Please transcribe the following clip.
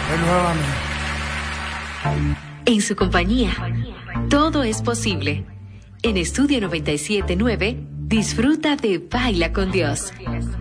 nuevamente. En su compañía, todo es posible. En Estudio 97.9, disfruta de Baila con Dios.